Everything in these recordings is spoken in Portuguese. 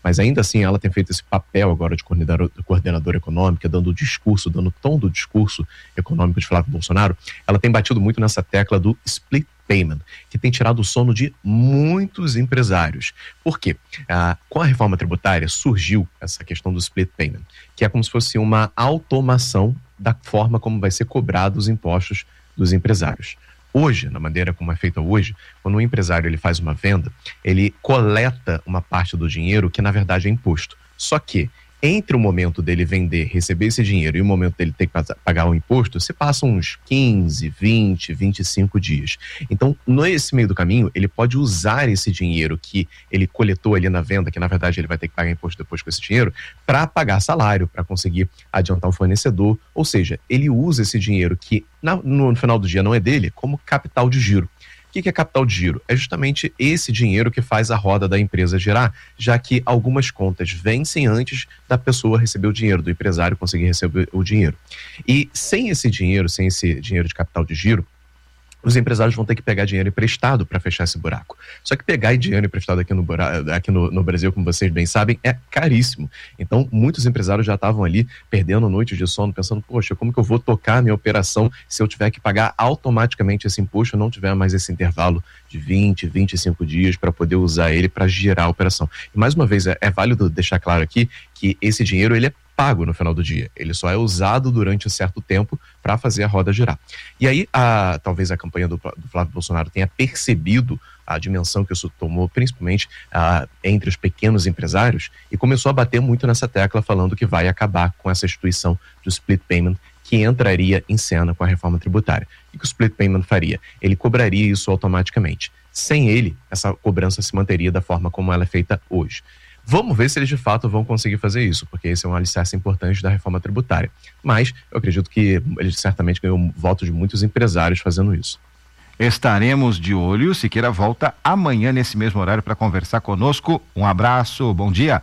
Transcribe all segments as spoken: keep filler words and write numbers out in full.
mas ainda assim ela tem feito esse papel agora de coordenadora, coordenadora econômica, dando o discurso, dando o tom do discurso econômico de Flávio Bolsonaro. Ela tem batido muito nessa tecla do split payment, que tem tirado o sono de muitos empresários. Por quê? Ah, com a reforma tributária surgiu essa questão do split payment, que é como se fosse uma automação da forma como vai ser cobrado os impostos dos empresários. Hoje, na maneira como é feita hoje, quando um empresário ele faz uma venda, ele coleta uma parte do dinheiro que na verdade é imposto. Só que entre o momento dele vender, receber esse dinheiro e o momento dele ter que pagar o imposto, se passam uns quinze, vinte, vinte e cinco dias. Então, nesse meio do caminho, ele pode usar esse dinheiro que ele coletou ali na venda, que na verdade ele vai ter que pagar imposto depois com esse dinheiro, para pagar salário, para conseguir adiantar o fornecedor. Ou seja, ele usa esse dinheiro que na, no final do dia não é dele, como capital de giro. O que é capital de giro? É justamente esse dinheiro que faz a roda da empresa girar, já que algumas contas vencem antes da pessoa receber o dinheiro, do empresário conseguir receber o dinheiro. E sem esse dinheiro, sem esse dinheiro de capital de giro, os empresários vão ter que pegar dinheiro emprestado para fechar esse buraco. Só que pegar dinheiro emprestado aqui, no, aqui no, no Brasil, como vocês bem sabem, é caríssimo. Então, muitos empresários já estavam ali perdendo noites de sono, pensando, poxa, como que eu vou tocar a minha operação se eu tiver que pagar automaticamente esse imposto, não tiver mais esse intervalo de vinte, vinte e cinco dias para poder usar ele para girar a operação. E mais uma vez, é, é válido deixar claro aqui que esse dinheiro, ele é pago no final do dia. Ele só é usado durante um certo tempo para fazer a roda girar. E aí, a, talvez a campanha do, do Flávio Bolsonaro tenha percebido a dimensão que isso tomou, principalmente a, entre os pequenos empresários, e começou a bater muito nessa tecla, falando que vai acabar com essa instituição do split payment, que entraria em cena com a reforma tributária. E que o split payment faria? Ele cobraria isso automaticamente. Sem ele, essa cobrança se manteria da forma como ela é feita hoje. Vamos ver se eles de fato vão conseguir fazer isso, porque esse é um alicerce importante da reforma tributária. Mas eu acredito que eles certamente ganham o voto de muitos empresários fazendo isso. Estaremos de olho. Siqueira volta amanhã nesse mesmo horário para conversar conosco. Um abraço, bom dia.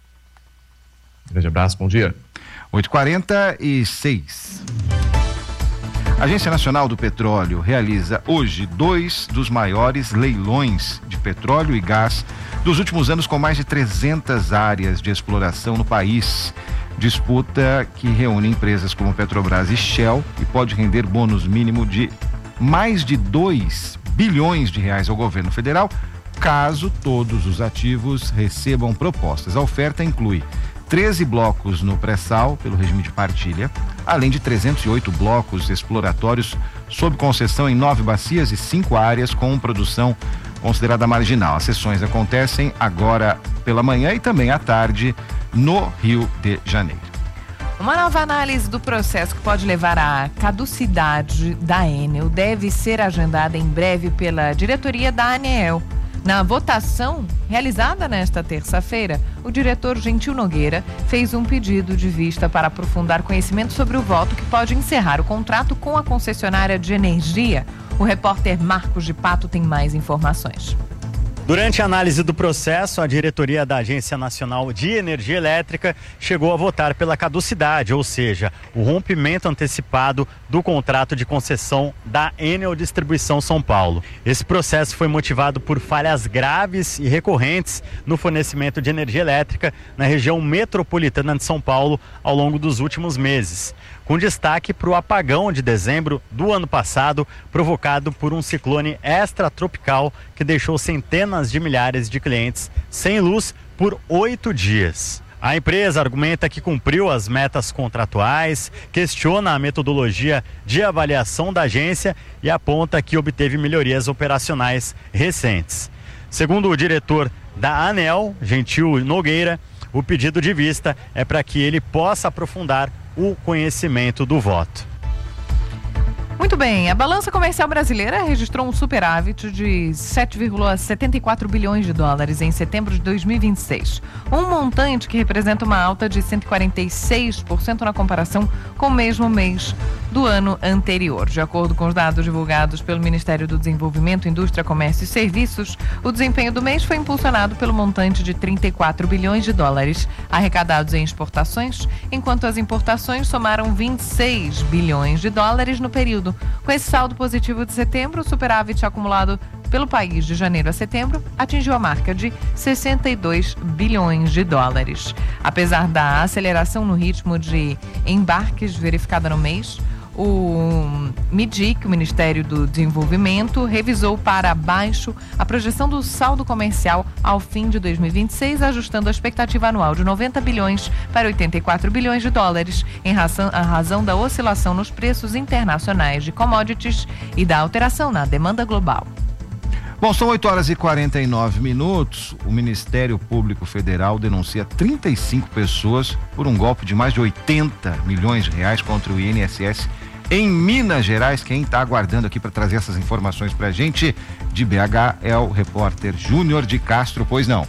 Um grande abraço, bom dia. oito e quarenta e seis. A Agência Nacional do Petróleo realiza hoje dois dos maiores leilões de petróleo e gás dos últimos anos, com mais de trezentas áreas de exploração no país. Disputa que reúne empresas como Petrobras e Shell e pode render bônus mínimo de mais de dois bilhões de reais ao governo federal, caso todos os ativos recebam propostas. A oferta inclui treze blocos no pré-sal, pelo regime de partilha, além de trezentos e oito blocos exploratórios sob concessão em nove bacias e cinco áreas com produção considerada marginal. As sessões acontecem agora pela manhã e também à tarde no Rio de Janeiro. Uma nova análise do processo que pode levar à caducidade da Enel deve ser agendada em breve pela diretoria da ANEEL. Na votação realizada nesta terça-feira, o diretor Gentil Nogueira fez um pedido de vista para aprofundar conhecimento sobre o voto que pode encerrar o contrato com a concessionária de energia. O repórter Marcos de Pato tem mais informações. Durante a análise do processo, a diretoria da Agência Nacional de Energia Elétrica chegou a votar pela caducidade, ou seja, o rompimento antecipado do contrato de concessão da Enel Distribuição São Paulo. Esse processo foi motivado por falhas graves e recorrentes no fornecimento de energia elétrica na região metropolitana de São Paulo ao longo dos últimos meses, com destaque para o apagão de dezembro do ano passado, provocado por um ciclone extratropical que deixou centenas de milhares de clientes sem luz por oito dias. A empresa argumenta que cumpriu as metas contratuais, questiona a metodologia de avaliação da agência e aponta que obteve melhorias operacionais recentes. Segundo o diretor da ANEEL, Gentil Nogueira, o pedido de vista é para que ele possa aprofundar o conhecimento do voto. Muito bem, a balança comercial brasileira registrou um superávit de sete vírgula setenta e quatro bilhões de dólares em setembro de dois mil e vinte e seis. Um montante que representa uma alta de cento e quarenta e seis por cento na comparação com o mesmo mês do ano anterior. De acordo com os dados divulgados pelo Ministério do Desenvolvimento, Indústria, Comércio e Serviços, o desempenho do mês foi impulsionado pelo montante de trinta e quatro bilhões de dólares arrecadados em exportações, enquanto as importações somaram vinte e seis bilhões de dólares no período. Com esse saldo positivo de setembro, o superávit acumulado pelo país de janeiro a setembro atingiu a marca de sessenta e dois bilhões de dólares. Apesar da aceleração no ritmo de embarques verificada no mês, o MIDIC, o Ministério do Desenvolvimento, revisou para baixo a projeção do saldo comercial ao fim de dois mil e vinte e seis, ajustando a expectativa anual de noventa bilhões para oitenta e quatro bilhões de dólares, em razão, a razão da oscilação nos preços internacionais de commodities e da alteração na demanda global. Bom, são oito horas e quarenta e nove minutos. O Ministério Público Federal denuncia trinta e cinco pessoas por um golpe de mais de oitenta milhões de reais contra o I N S S em Minas Gerais. Quem está aguardando aqui para trazer essas informações para a gente de B H é o repórter Júnior de Castro, pois não?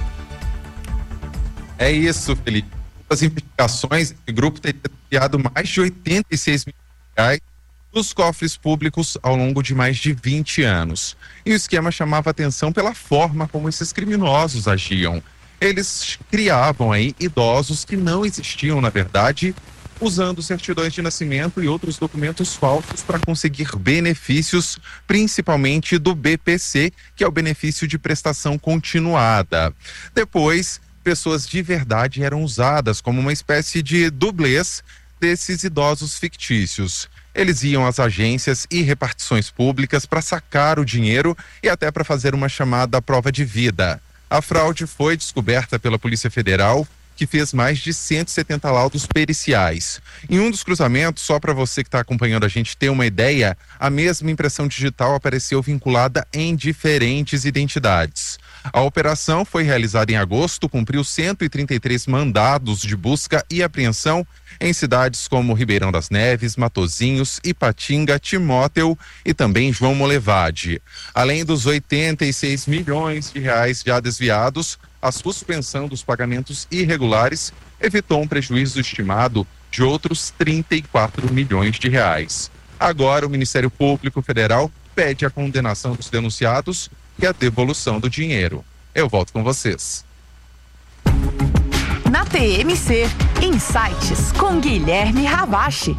É isso, Felipe. As investigações, o grupo teria criado mais de oitenta e seis milhões de reais dos cofres públicos ao longo de mais de vinte anos. E o esquema chamava atenção pela forma como esses criminosos agiam. Eles criavam aí idosos que não existiam, na verdade, usando certidões de nascimento e outros documentos falsos para conseguir benefícios, principalmente do B P C, que é o benefício de prestação continuada. Depois, pessoas de verdade eram usadas como uma espécie de dublês desses idosos fictícios. Eles iam às agências e repartições públicas para sacar o dinheiro e até para fazer uma chamada prova de vida. A fraude foi descoberta pela Polícia Federal, que fez mais de cento e setenta laudos periciais. Em um dos cruzamentos, só para você que está acompanhando a gente ter uma ideia, a mesma impressão digital apareceu vinculada em diferentes identidades. A operação foi realizada em agosto, cumpriu cento e trinta e três mandados de busca e apreensão em cidades como Ribeirão das Neves, Matozinhos, Ipatinga, Timóteo e também João Molevade. Além dos oitenta e seis milhões de reais já desviados, a suspensão dos pagamentos irregulares evitou um prejuízo estimado de outros trinta e quatro milhões de reais. Agora, o Ministério Público Federal pede a condenação dos denunciados e a devolução do dinheiro. Eu volto com vocês. Na T M C, Insights com Guilherme Ravache.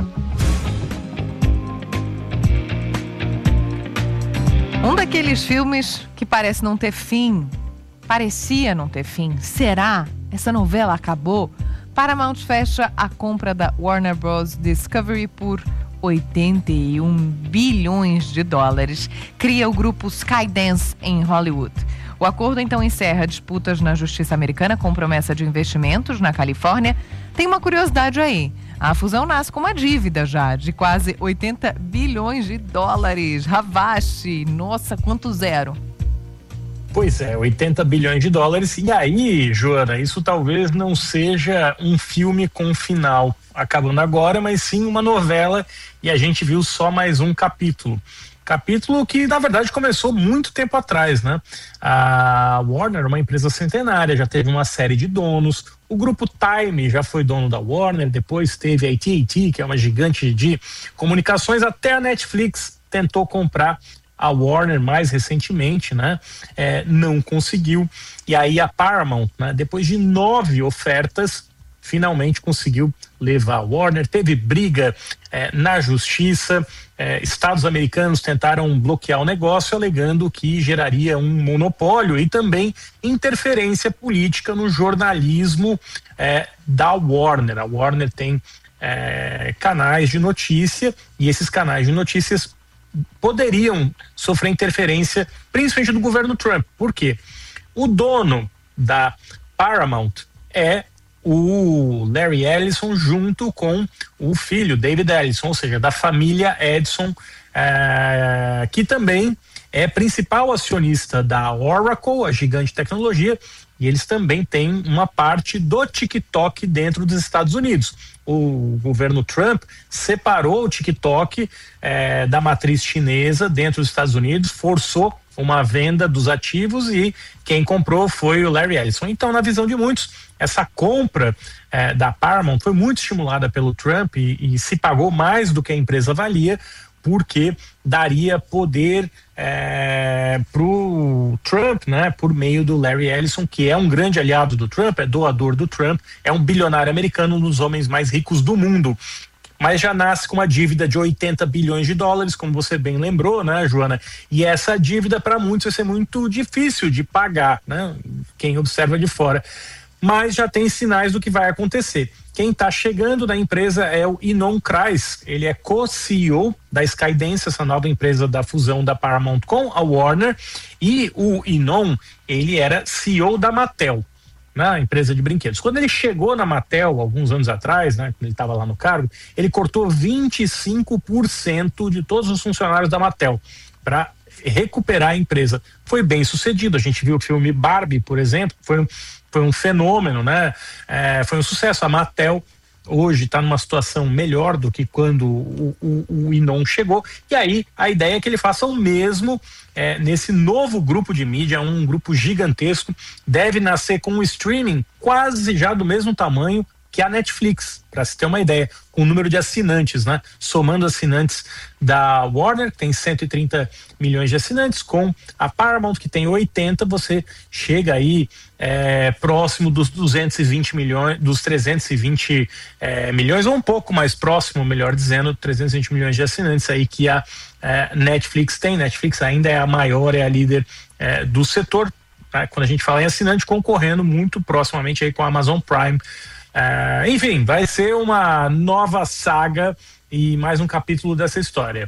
Um daqueles filmes que parece não ter fim, parecia não ter fim. Será? Essa novela acabou? Paramount fecha a compra da Warner Bros. Discovery por oitenta e um bilhões de dólares. Cria o grupo Skydance em Hollywood. O acordo então encerra disputas na justiça americana com promessa de investimentos na Califórnia. Tem uma curiosidade aí. A fusão nasce com uma dívida já de quase oitenta bilhões de dólares. Ravache, nossa, quanto zero. Pois é, oitenta bilhões de dólares. E aí, Joana, isso talvez não seja um filme com final acabando agora, mas sim uma novela, e a gente viu só mais um capítulo. Capítulo que, na verdade, começou muito tempo atrás, né? A Warner, uma empresa centenária, já teve uma série de donos. O grupo Time já foi dono da Warner, depois teve a A T e T, que é uma gigante de comunicações, até a Netflix tentou comprar a Warner mais recentemente, né? É, não conseguiu. E aí a Paramount, né, depois de nove ofertas, finalmente conseguiu levar a Warner. Teve briga é, na justiça, é, estados americanos tentaram bloquear o negócio, alegando que geraria um monopólio e também interferência política no jornalismo é, da Warner. A Warner tem é, canais de notícia, e esses canais de notícias poderiam sofrer interferência, principalmente do governo Trump. Por quê? O dono da Paramount é o Larry Ellison junto com o filho David Ellison, ou seja, da família Edison, é, que também é principal acionista da Oracle, a gigante de tecnologia, e eles também têm uma parte do TikTok dentro dos Estados Unidos. O governo Trump separou o TikTok é, da matriz chinesa dentro dos Estados Unidos, forçou uma venda dos ativos e quem comprou foi o Larry Ellison. Então, na visão de muitos, essa compra eh, da Paramount foi muito estimulada pelo Trump e, e se pagou mais do que a empresa valia, porque daria poder eh, para o Trump, né, por meio do Larry Ellison, que é um grande aliado do Trump, é doador do Trump, é um bilionário americano, um dos homens mais ricos do mundo. mas já nasce com uma dívida de oitenta bilhões de dólares, como você bem lembrou, né, Joana? E essa dívida para muitos vai ser muito difícil de pagar, né? Quem observa de fora. Mas já tem sinais do que vai acontecer. Quem está chegando na empresa é o Ynon Kreiz, ele é co-C E O da Skydance, essa nova empresa da fusão da Paramount com a Warner, e o Ynon, ele era C E O da Mattel, na empresa de brinquedos. Quando ele chegou na Mattel, alguns anos atrás, né, quando ele estava lá no cargo, ele cortou vinte e cinco por cento de todos os funcionários da Mattel para recuperar a empresa. Foi bem sucedido, a gente viu o filme Barbie, por exemplo, foi um Foi um fenômeno, né? É, foi um sucesso. A Mattel hoje está numa situação melhor do que quando o, o, o Ynon chegou. E aí a ideia é que ele faça o mesmo é, nesse novo grupo de mídia, um grupo gigantesco. Deve nascer com um streaming quase já do mesmo tamanho que a Netflix, para se ter uma ideia, com o número de assinantes, né? Somando assinantes da Warner, que tem cento e trinta milhões de assinantes, com a Paramount, que tem oitenta, você chega aí é, próximo dos duzentos e vinte milhões, dos trezentos e vinte é, milhões, ou um pouco mais próximo, melhor dizendo, trezentos e vinte milhões de assinantes aí que a é, Netflix tem. Netflix ainda é a maior, é a líder é, do setor, tá? Quando a gente fala em assinante, concorrendo muito proximamente aí com a Amazon Prime. Uh, enfim, vai ser uma nova saga e mais um capítulo dessa história.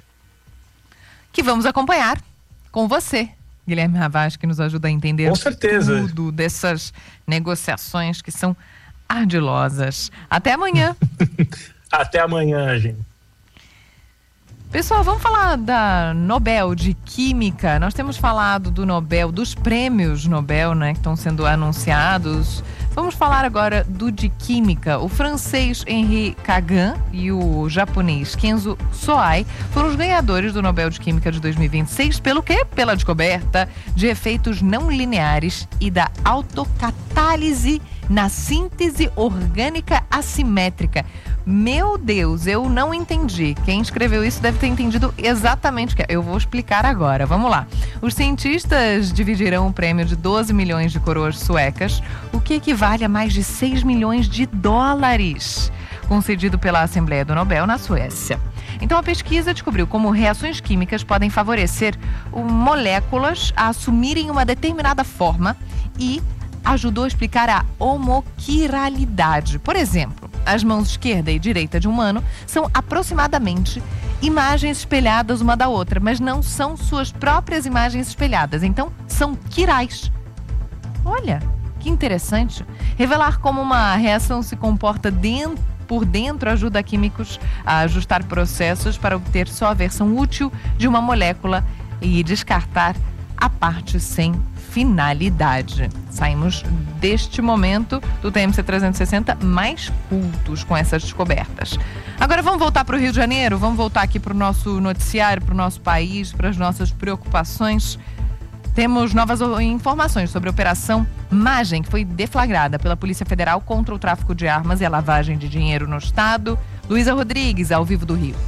Que vamos acompanhar com você, Guilherme Ravaz, que nos ajuda a entender com certeza. tudo dessas negociações que são ardilosas. Até amanhã. Até amanhã, gente. Pessoal, vamos falar da Nobel de Química. Nós temos falado do Nobel, dos prêmios Nobel, né, que estão sendo anunciados. Vamos falar agora do de Química. O francês Henri Kagan e o japonês Kenzo Soai foram os ganhadores do Nobel de Química de dois mil e vinte e seis. Pelo quê? Pela descoberta de efeitos não lineares e da autocatálise na síntese orgânica assimétrica. Meu Deus, eu não entendi. Quem escreveu isso deve ter entendido exatamente o que é. Eu vou explicar agora. Vamos lá. Os cientistas dividirão o prêmio de doze milhões de coroas suecas, o que equivale a mais de seis milhões de dólares, concedido pela Assembleia do Nobel na Suécia. Então, a pesquisa descobriu como reações químicas podem favorecer moléculas a assumirem uma determinada forma e ajudou a explicar a homoquiralidade. Por exemplo, as mãos esquerda e direita de um humano são aproximadamente imagens espelhadas uma da outra, mas não são suas próprias imagens espelhadas, então são quirais. Olha, que interessante. Revelar como uma reação se comporta dentro, por dentro ajuda químicos a ajustar processos para obter só a versão útil de uma molécula e descartar a parte sem finalidade. Saímos deste momento do T M C trezentos e sessenta mais cultos com essas descobertas. Agora vamos voltar para o Rio de Janeiro, vamos voltar aqui para o nosso noticiário, para o nosso país, para as nossas preocupações. Temos novas informações sobre a Operação Magem, que foi deflagrada pela Polícia Federal contra o tráfico de armas e a lavagem de dinheiro no estado. Luísa Rodrigues, ao vivo do Rio.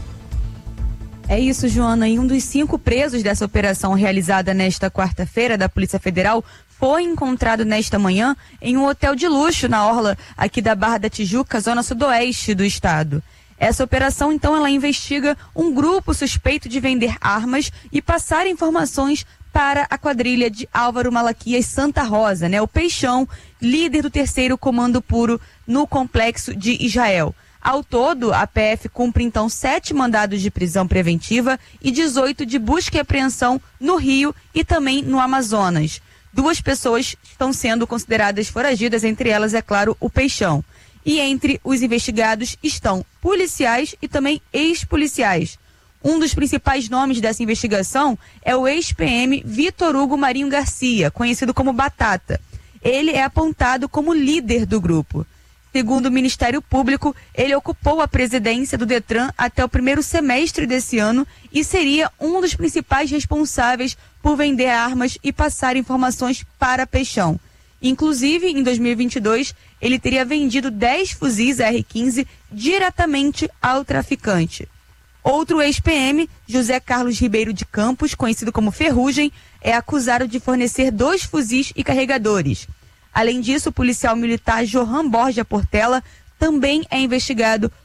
É isso, Joana. E um dos cinco presos dessa operação realizada nesta quarta-feira da Polícia Federal foi encontrado nesta manhã em um hotel de luxo na orla aqui da Barra da Tijuca, zona sudoeste do estado. Essa operação, então, ela investiga um grupo suspeito de vender armas e passar informações para a quadrilha de Álvaro Malaquias Santa Rosa, né? O Peixão, líder do terceiro Comando Puro no Complexo de Israel. Ao todo, a P F cumpre então sete mandados de prisão preventiva e dezoito de busca e apreensão no Rio e também no Amazonas. Duas pessoas estão sendo consideradas foragidas, entre elas, é claro, o Peixão. E entre os investigados estão policiais e também ex-policiais. Um dos principais nomes dessa investigação é o ex-P M Vitor Hugo Marinho Garcia, conhecido como Batata. Ele é apontado como líder do grupo. Segundo o Ministério Público, ele ocupou a presidência do Detran até o primeiro semestre desse ano e seria um dos principais responsáveis por vender armas e passar informações para Peixão. Inclusive, em dois mil e vinte e dois, ele teria vendido dez fuzis R quinze diretamente ao traficante. Outro ex-P M, José Carlos Ribeiro de Campos, conhecido como Ferrugem, é acusado de fornecer dois fuzis e carregadores. Além disso, o policial militar Johan Borja Portela também é investigado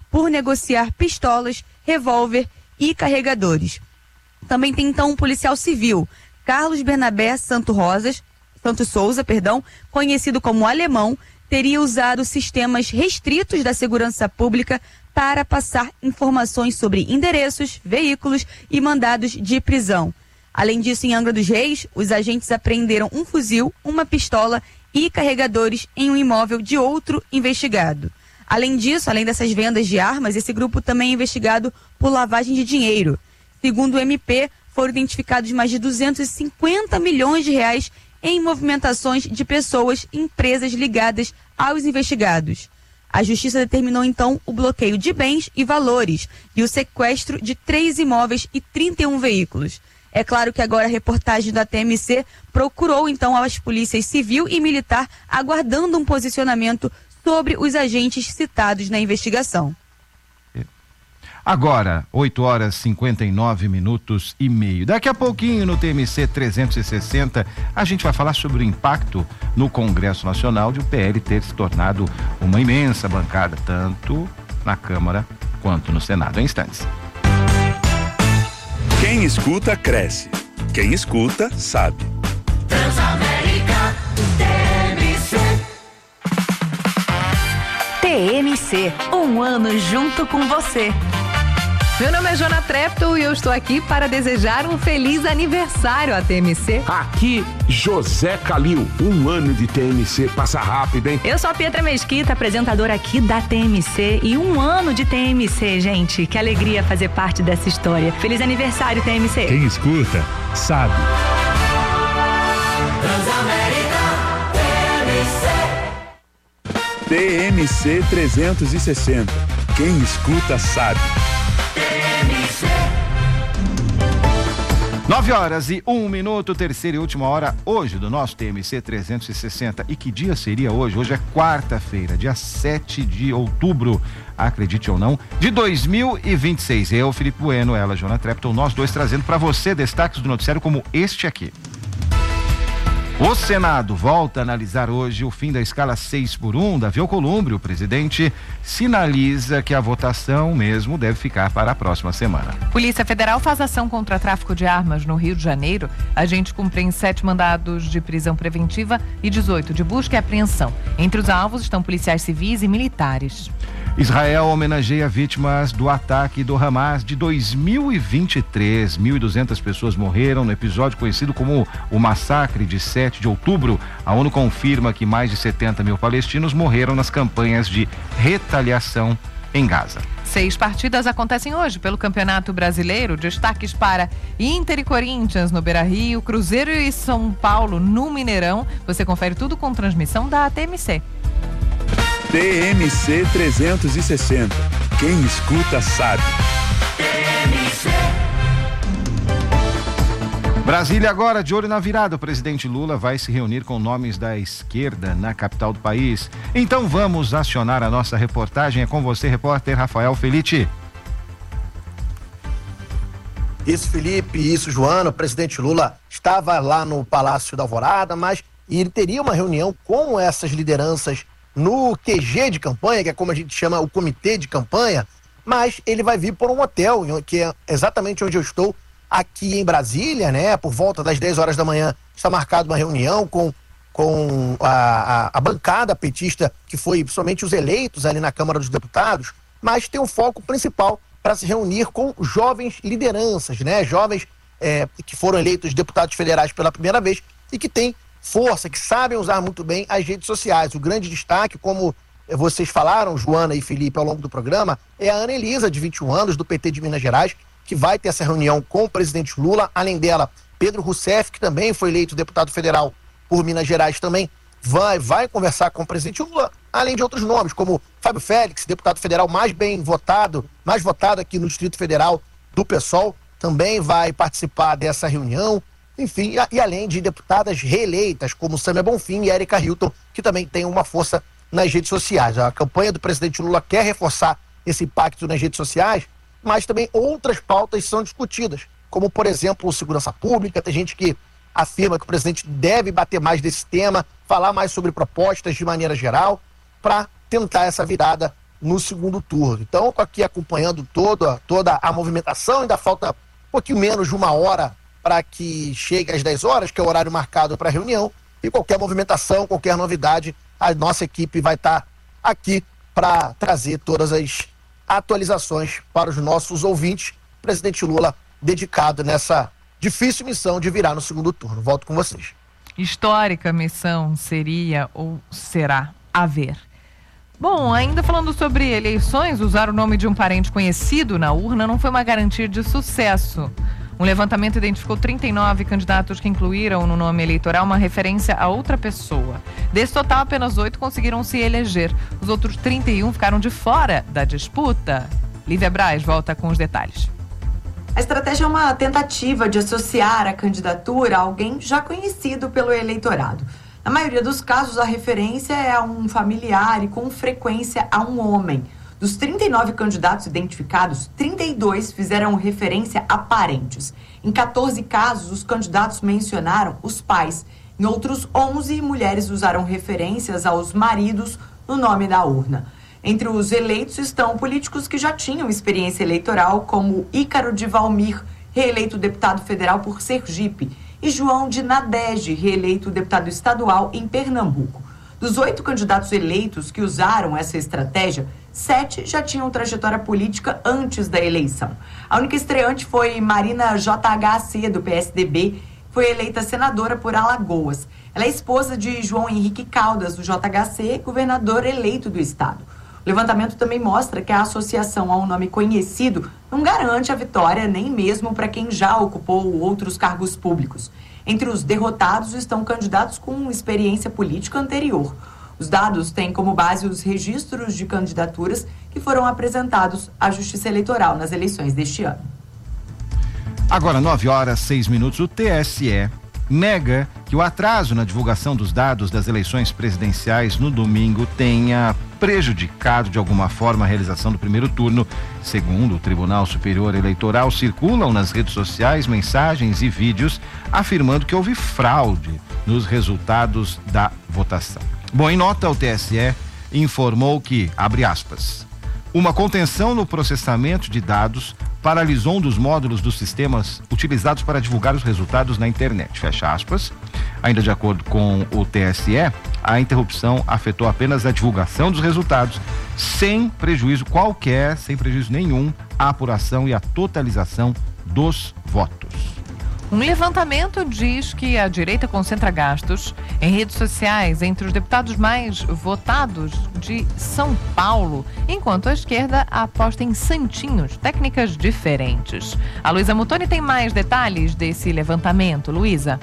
por negociar pistolas, revólver e carregadores. Também tem então um policial civil, Carlos Bernabé Santo Rosas, Santos Souza, perdão, conhecido como Alemão, teria usado sistemas restritos da segurança pública para passar informações sobre endereços, veículos e mandados de prisão. Além disso, em Angra dos Reis, os agentes apreenderam um fuzil, uma pistola e carregadores em um imóvel de outro investigado. Além disso, além dessas vendas de armas, esse grupo também é investigado por lavagem de dinheiro. Segundo o M P, foram identificados mais de duzentos e cinquenta milhões de reais em movimentações de pessoas e empresas ligadas aos investigados. A Justiça determinou, então, o bloqueio de bens e valores e o sequestro de três imóveis e trinta e um veículos. É claro que agora a reportagem da T M C procurou, então, as polícias civil e militar, aguardando um posicionamento sobre os agentes citados na investigação. Agora, oito horas e cinquenta e nove minutos e meio. Daqui a pouquinho, no T M C trezentos e sessenta, a gente vai falar sobre o impacto no Congresso Nacional de o P L ter se tornado uma imensa bancada, tanto na Câmara quanto no Senado. Em instantes. Quem escuta, cresce. Quem escuta, sabe. Transamérica T M C. T M C, um ano junto com você. Meu nome é Joana Treptow e eu estou aqui para desejar um feliz aniversário à T M C. Aqui, José Calil, um ano de T M C, passa rápido, hein? Eu sou a Pietra Mesquita, apresentadora aqui da T M C, e um ano de T M C, gente. Que alegria fazer parte dessa história. Feliz aniversário, T M C. Quem escuta, sabe. T M C trezentos e sessenta. Quem escuta, sabe. Nove horas e um minuto, terceira e última hora hoje do nosso T M C trezentos e sessenta. E que dia seria hoje? Hoje é quarta-feira, dia sete de outubro, acredite ou não, de dois mil e vinte e seis. Eu, Felipe Bueno, ela, Joana Treptow, nós dois trazendo para você destaques do noticiário como este aqui. O Senado volta a analisar hoje o fim da escala seis por um. Davi Alcolumbre, o presidente, sinaliza que a votação mesmo deve ficar para a próxima semana. Polícia Federal faz ação contra tráfico de armas no Rio de Janeiro. Agentes cumprem sete mandados de prisão preventiva e dezoito de busca e apreensão. Entre os alvos estão policiais civis e militares. Israel homenageia vítimas do ataque do Hamas de dois mil e vinte e três. mil e duzentas pessoas morreram no episódio conhecido como o Massacre de sete de outubro. A ONU confirma que mais de setenta mil palestinos morreram nas campanhas de retaliação em Gaza. Seis partidas acontecem hoje pelo Campeonato Brasileiro. Destaques para Inter e Corinthians no Beira-Rio, Cruzeiro e São Paulo no Mineirão. Você confere tudo com transmissão da T M C. T M C trezentos e sessenta. Quem escuta, sabe. T M C. Brasília agora, de olho na virada. O presidente Lula vai se reunir com nomes da esquerda na capital do país. Então vamos acionar a nossa reportagem. É com você, repórter Rafael Felite. Isso, Felipe, isso, Joana. O presidente Lula estava lá no Palácio da Alvorada, mas ele teria uma reunião com essas lideranças no Q G de campanha, que é como a gente chama o comitê de campanha, mas ele vai vir por um hotel, que é exatamente onde eu estou, aqui em Brasília, né? Por volta das dez horas da manhã está marcada uma reunião com, com a, a, a bancada petista, que foi somente os eleitos ali na Câmara dos Deputados, mas tem um foco principal para se reunir com jovens lideranças, né? Jovens é, que foram eleitos deputados federais pela primeira vez e que têm força, que sabem usar muito bem as redes sociais. O grande destaque, como vocês falaram, Joana e Felipe, ao longo do programa, é a Ana Elisa, de vinte e um anos, do P T de Minas Gerais, que vai ter essa reunião com o presidente Lula. Além dela, Pedro Rousseff, que também foi eleito deputado federal por Minas Gerais, também vai, vai conversar com o presidente Lula, além de outros nomes, como Fábio Félix, deputado federal mais bem votado, mais votado aqui no Distrito Federal do PSOL, também vai participar dessa reunião. Enfim, e, e além de deputadas reeleitas, como Sâmia Bonfim e Érica Hilton, que também tem uma força nas redes sociais. A campanha do presidente Lula quer reforçar esse impacto nas redes sociais, mas também outras pautas são discutidas, como, por exemplo, segurança pública. Tem gente que afirma que o presidente deve bater mais desse tema, falar mais sobre propostas de maneira geral, para tentar essa virada no segundo turno. Então, estou aqui acompanhando toda, toda a movimentação, ainda falta um pouquinho menos de uma hora para que chegue às dez horas, que é o horário marcado para a reunião, e qualquer movimentação, qualquer novidade, a nossa equipe vai estar aqui para trazer todas as atualizações para os nossos ouvintes. O presidente Lula dedicado nessa difícil missão de virar no segundo turno. Volto com vocês. Histórica missão seria ou será a ver. Bom, ainda falando sobre eleições, usar o nome de um parente conhecido na urna não foi uma garantia de sucesso. Um levantamento identificou trinta e nove candidatos que incluíram no nome eleitoral uma referência a outra pessoa. Desse total, apenas oito conseguiram se eleger. Os outros trinta e um ficaram de fora da disputa. Lívia Braz volta com os detalhes. A estratégia é uma tentativa de associar a candidatura a alguém já conhecido pelo eleitorado. Na maioria dos casos, a referência é a um familiar e, com frequência, a um homem. Dos trinta e nove candidatos identificados, trinta e dois fizeram referência a parentes. Em quatorze casos, os candidatos mencionaram os pais. Em outros onze, mulheres usaram referências aos maridos no nome da urna. Entre os eleitos estão políticos que já tinham experiência eleitoral, como Ícaro de Valmir, reeleito deputado federal por Sergipe, e João de Nadege, reeleito deputado estadual em Pernambuco. Dos oito candidatos eleitos que usaram essa estratégia, sete já tinham trajetória política antes da eleição. A única estreante foi Marina J H C, do P S D B, foi eleita senadora por Alagoas. Ela é esposa de João Henrique Caldas, do J H C, governador eleito do estado. O levantamento também mostra que a associação a um nome conhecido não garante a vitória nem mesmo para quem já ocupou outros cargos públicos. Entre os derrotados estão candidatos com experiência política anterior. Os dados têm como base os registros de candidaturas que foram apresentados à Justiça Eleitoral nas eleições deste ano. Agora, nove horas, seis minutos, o T S E nega que o atraso na divulgação dos dados das eleições presidenciais no domingo tenha prejudicado de alguma forma a realização do primeiro turno. Segundo o Tribunal Superior Eleitoral, circulam nas redes sociais mensagens e vídeos afirmando que houve fraude nos resultados da votação. Bom, em nota, o T S E informou que, abre aspas, uma contenção no processamento de dados paralisou um dos módulos dos sistemas utilizados para divulgar os resultados na internet, fecha aspas. Ainda de acordo com o T S E, a interrupção afetou apenas a divulgação dos resultados, sem prejuízo qualquer, sem prejuízo nenhum, à apuração e à totalização dos votos. Um levantamento diz que a direita concentra gastos em redes sociais entre os deputados mais votados de São Paulo, enquanto a esquerda aposta em santinhos, técnicas diferentes. A Luísa Mutoni tem mais detalhes desse levantamento. Luísa.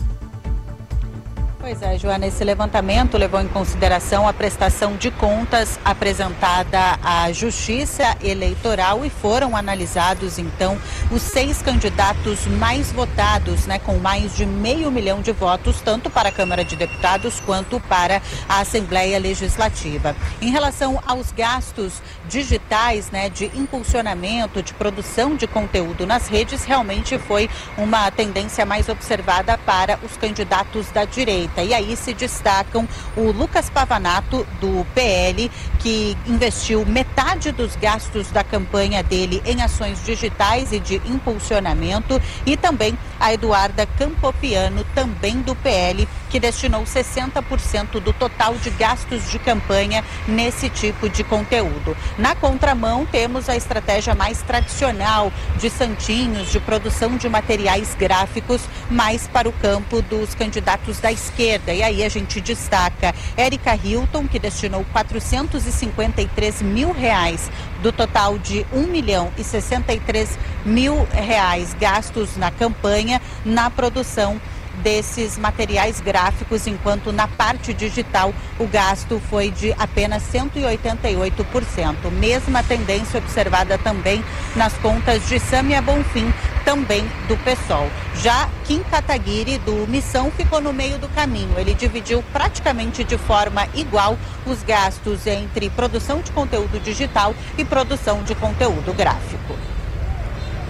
Pois é, Joana, esse levantamento levou em consideração a prestação de contas apresentada à Justiça Eleitoral e foram analisados, então, os seis candidatos mais votados, né, com mais de meio milhão de votos, tanto para a Câmara de Deputados quanto para a Assembleia Legislativa. Em relação aos gastos digitais, né, de impulsionamento, de produção de conteúdo nas redes, realmente foi uma tendência mais observada para os candidatos da direita. E aí se destacam o Lucas Pavanato, do P L, que investiu metade dos gastos da campanha dele em ações digitais e de impulsionamento, e também a Eduarda Campopiano, também do P L, que destinou sessenta por cento do total de gastos de campanha nesse tipo de conteúdo. Na contramão, temos a estratégia mais tradicional de santinhos, de produção de materiais gráficos, mais para o campo dos candidatos da esquerda. E aí a gente destaca Érica Hilton, que destinou quatrocentos e cinquenta e três mil reais do total de um milhão e sessenta e três mil reais gastos na campanha, na produção desses materiais gráficos, enquanto na parte digital o gasto foi de apenas cento e oitenta e oito por cento. Mesma tendência observada também nas contas de Sâmia Bonfim, também do PSOL. Já Kim Kataguiri, do Missão, ficou no meio do caminho. Ele dividiu praticamente de forma igual os gastos entre produção de conteúdo digital e produção de conteúdo gráfico.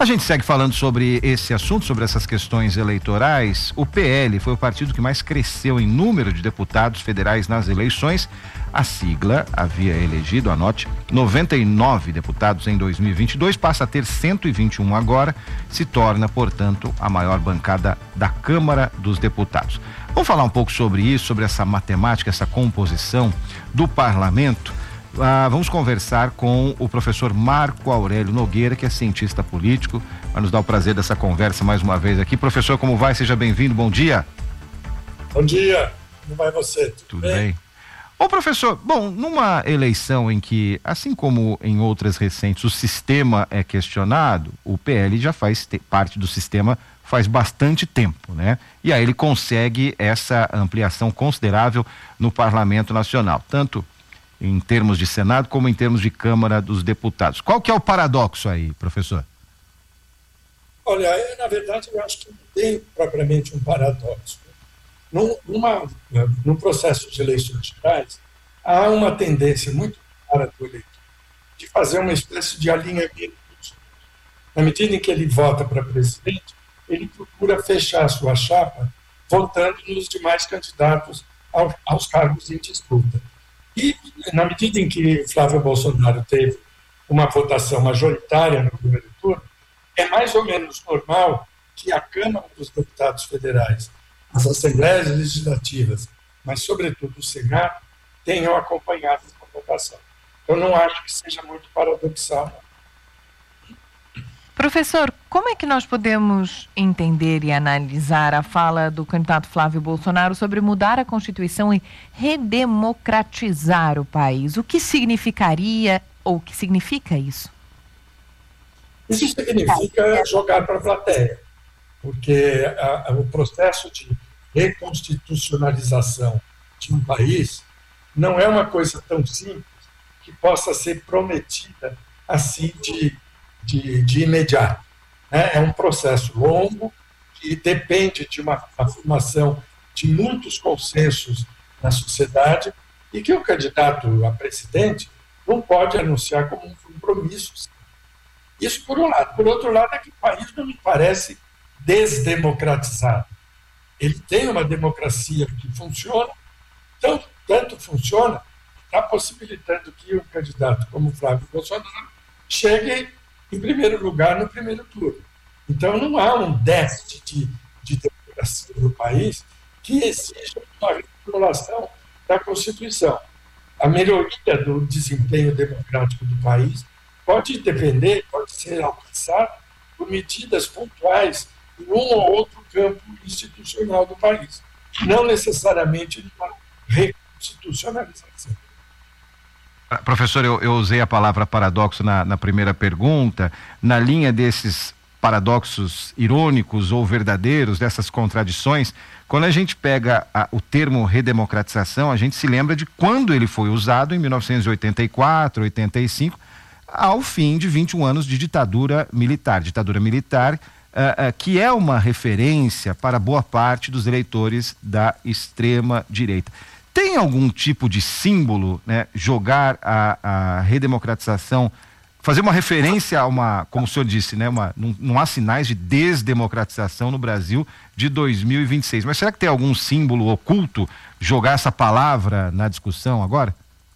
A gente segue falando sobre esse assunto, sobre essas questões eleitorais. O P L foi o partido que mais cresceu em número de deputados federais nas eleições. A sigla havia elegido, anote, noventa e nove deputados em dois mil e vinte e dois, passa a ter cento e vinte e um agora, se torna, portanto, a maior bancada da Câmara dos Deputados. Vamos falar um pouco sobre isso, sobre essa matemática, essa composição do parlamento. Ah, vamos conversar com o professor Marco Aurélio Nogueira, que é cientista político, vai nos dar o prazer dessa conversa mais uma vez aqui. Professor, como vai? Seja bem-vindo, bom dia. Bom dia, como vai você? Tudo, Tudo bem? bem? Ô professor, bom, numa eleição em que, assim como em outras recentes, o sistema é questionado, o P L já faz te- parte do sistema faz bastante tempo, né? E aí ele consegue essa ampliação considerável no Parlamento Nacional, tanto em termos de Senado como em termos de Câmara dos Deputados. Qual que é o paradoxo aí, professor? Olha, eu, na verdade, eu acho que não tem propriamente um paradoxo. Num, numa, num processo de eleições gerais, há uma tendência muito clara do eleitor de fazer uma espécie de alinhamento. Na medida em que ele vota para presidente, ele procura fechar a sua chapa votando nos demais candidatos ao, aos cargos em disputa. E, na medida em que Flávio Bolsonaro teve uma votação majoritária no primeiro turno, é mais ou menos normal que a Câmara dos Deputados Federais, as Assembleias Legislativas, mas, sobretudo, o Senado, tenham acompanhado essa votação. Eu não acho que seja muito paradoxal, não. Professor, como é que nós podemos entender e analisar a fala do candidato Flávio Bolsonaro sobre mudar a Constituição e redemocratizar o país? O que significaria ou o que significa isso? Isso significa jogar para a plateia, porque a, a, o processo de reconstitucionalização de um país não é uma coisa tão simples que possa ser prometida assim de De, de imediato. Né? É um processo longo que depende de uma afirmação de muitos consensos na sociedade e que o candidato a presidente não pode anunciar como um compromisso. Isso por um lado. Por outro lado, é que o país não me parece desdemocratizado. Ele tem uma democracia que funciona, tanto, tanto funciona, que está possibilitando que um candidato como Flávio Bolsonaro chegue em primeiro lugar no primeiro turno. Então, não há um déficit de, de democracia no país que exija uma reformulação da Constituição. A melhoria do desempenho democrático do país pode depender, pode ser alcançada por medidas pontuais em um ou outro campo institucional do país, não necessariamente uma reconstitucionalização. Professor, eu, eu usei a palavra paradoxo na, na primeira pergunta, na linha desses paradoxos irônicos ou verdadeiros, dessas contradições. Quando a gente pega a, o termo redemocratização, a gente se lembra de quando ele foi usado, em mil novecentos e oitenta e quatro, oitenta e cinco, ao fim de vinte e um anos de ditadura militar. Ditadura militar, uh, uh, que é uma referência para boa parte dos eleitores da extrema-direita. Tem algum tipo de símbolo, né, jogar a, a redemocratização, fazer uma referência a uma, como o senhor disse, né, uma, não, não há sinais de desdemocratização no Brasil de dois mil e vinte e seis, mas será que tem algum símbolo oculto jogar essa palavra na discussão agora?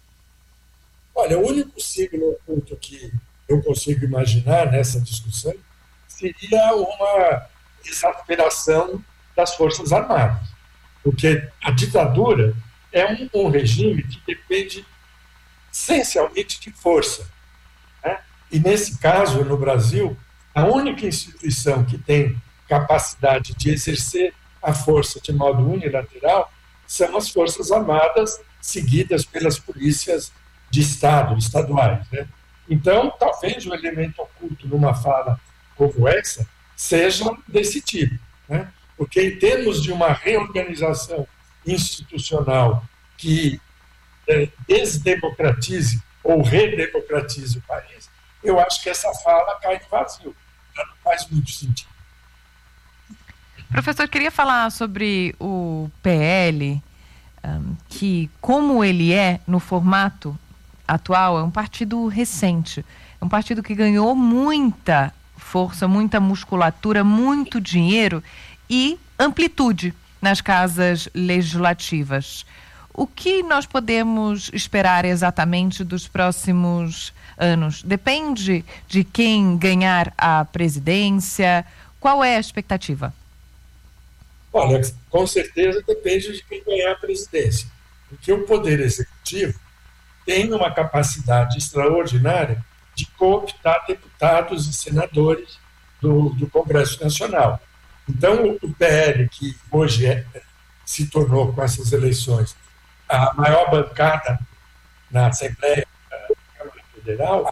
Olha, o único símbolo oculto que eu consigo imaginar nessa discussão seria uma exasperação das Forças Armadas, porque a ditadura é um, um regime que depende essencialmente de força. Né? E, nesse caso, no Brasil, a única instituição que tem capacidade de exercer a força de modo unilateral são as Forças Armadas, seguidas pelas polícias de Estado, estaduais. Né? Então, talvez o elemento oculto numa fala como essa seja desse tipo. Né? Porque, em termos de uma reorganização institucional que eh, desdemocratize ou redemocratize o país, eu acho que essa fala cai no vazio. Já não faz muito sentido. Professor, queria falar sobre o P L, um, que como ele é no formato atual, é um partido recente, é um partido que ganhou muita força, muita musculatura, muito dinheiro e amplitude nas casas legislativas. O que nós podemos esperar exatamente dos próximos anos? Depende de quem ganhar a presidência? Qual é a expectativa? Olha, com certeza depende de quem ganhar a presidência. Porque o Poder Executivo tem uma capacidade extraordinária de cooptar deputados e senadores do, do Congresso Nacional. Então, o P L, que hoje é, se tornou, com essas eleições, a maior bancada na Assembleia da Câmara Federal,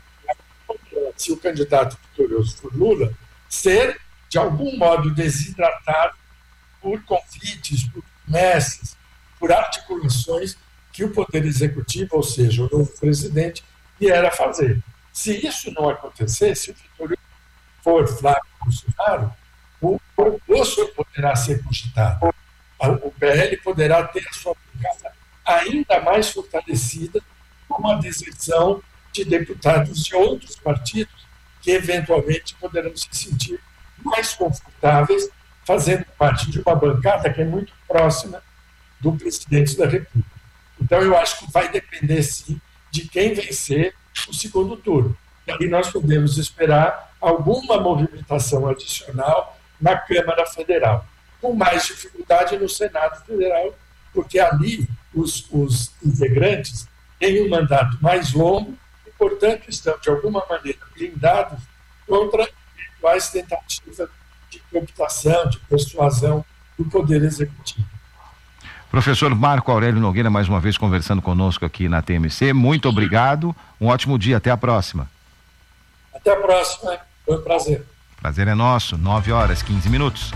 se o candidato vitorioso for Lula, ser, de algum modo, desidratado por convites, por promessas, por articulações que o Poder Executivo, ou seja, o novo presidente, vier a fazer. Se isso não acontecer, se o vitorioso for Flávio Bolsonaro, o Bolsonaro poderá ser cogitado. O P L poderá ter a sua bancada ainda mais fortalecida com a deserção de deputados de outros partidos que, eventualmente, poderão se sentir mais confortáveis fazendo parte de uma bancada que é muito próxima do presidente da República. Então, eu acho que vai depender, sim, de quem vencer o segundo turno. E aí nós podemos esperar alguma movimentação adicional na Câmara Federal, com mais dificuldade no Senado Federal, porque ali os, os integrantes têm um mandato mais longo e, portanto, estão, de alguma maneira, blindados contra eventuais tentativas de cooptação, de persuasão do Poder Executivo. Professor Marco Aurélio Nogueira, mais uma vez conversando conosco aqui na T M C. Muito obrigado, um ótimo dia, até a próxima. Até a próxima, foi um prazer. Prazer é nosso, nove horas, quinze minutos.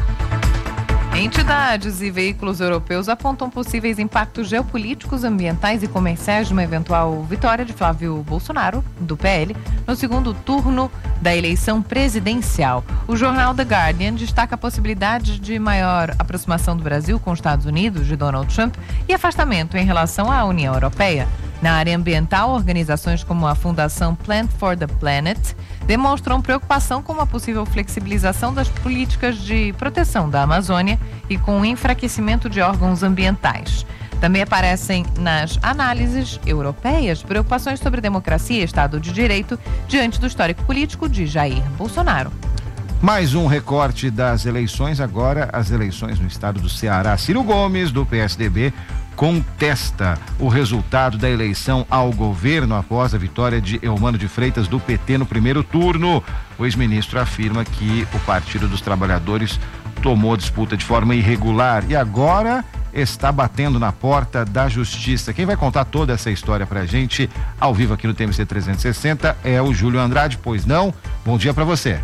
Entidades e veículos europeus apontam possíveis impactos geopolíticos, ambientais e comerciais de uma eventual vitória de Flávio Bolsonaro, do P L, no segundo turno da eleição presidencial. O jornal The Guardian destaca a possibilidade de maior aproximação do Brasil com os Estados Unidos, de Donald Trump, e afastamento em relação à União Europeia. Na área ambiental, organizações como a Fundação Plant for the Planet demonstram preocupação com uma possível flexibilização das políticas de proteção da Amazônia e com o enfraquecimento de órgãos ambientais. Também aparecem nas análises europeias preocupações sobre democracia e Estado de Direito diante do histórico político de Jair Bolsonaro. Mais um recorte das eleições, agora as eleições no estado do Ceará. Ciro Gomes, do P S D B, contesta o resultado da eleição ao governo após a vitória de Eumano de Freitas, do P T, no primeiro turno. O ex-ministro afirma que o Partido dos Trabalhadores tomou a disputa de forma irregular e agora está batendo na porta da justiça. Quem vai contar toda essa história pra gente, ao vivo aqui no T M C trezentos e sessenta, é o Júlio Andrade, pois não? Bom dia para você.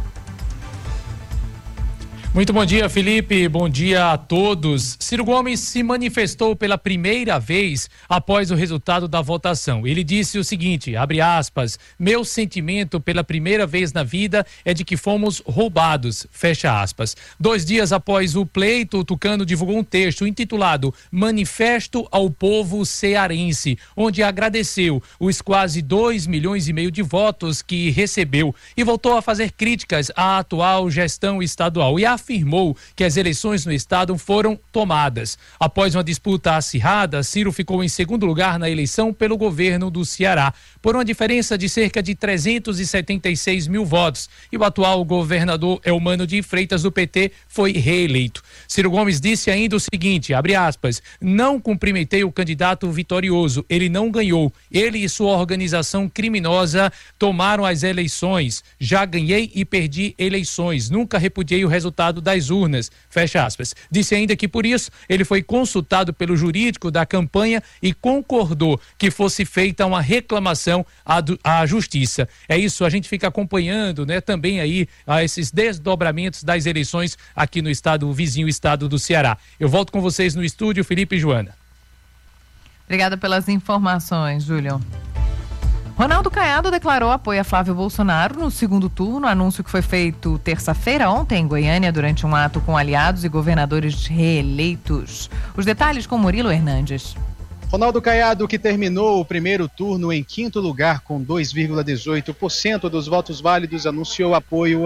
Muito bom dia, Felipe. Bom dia a todos. Ciro Gomes se manifestou pela primeira vez após o resultado da votação. Ele disse o seguinte, abre aspas, meu sentimento pela primeira vez na vida é de que fomos roubados, fecha aspas. Dois dias após o pleito, o Tucano divulgou um texto intitulado Manifesto ao Povo Cearense, onde agradeceu os quase dois milhões e meio de votos que recebeu e voltou a fazer críticas à atual gestão estadual e a afirmou que as eleições no estado foram tomadas. Após uma disputa acirrada, Ciro ficou em segundo lugar na eleição pelo governo do Ceará, por uma diferença de cerca de trezentos e setenta e seis mil votos, e o atual governador Eumano de Freitas, do P T, foi reeleito. Ciro Gomes disse ainda o seguinte, abre aspas, não cumprimentei o candidato vitorioso, ele não ganhou, ele e sua organização criminosa tomaram as eleições, já ganhei e perdi eleições, nunca repudiei o resultado das urnas, fecha aspas. Disse ainda que por isso ele foi consultado pelo jurídico da campanha e concordou que fosse feita uma reclamação à, à justiça. É isso, a gente fica acompanhando, né, também aí a esses desdobramentos das eleições aqui no estado, o vizinho estado do Ceará. Eu volto com vocês no estúdio, Felipe e Joana. Obrigada pelas informações, Júlio. Ronaldo Caiado declarou apoio a Flávio Bolsonaro no segundo turno, anúncio que foi feito terça-feira ontem em Goiânia durante um ato com aliados e governadores reeleitos. Os detalhes com Murilo Hernandes. Ronaldo Caiado, que terminou o primeiro turno em quinto lugar com dois vírgula dezoito por cento dos votos válidos, anunciou apoio a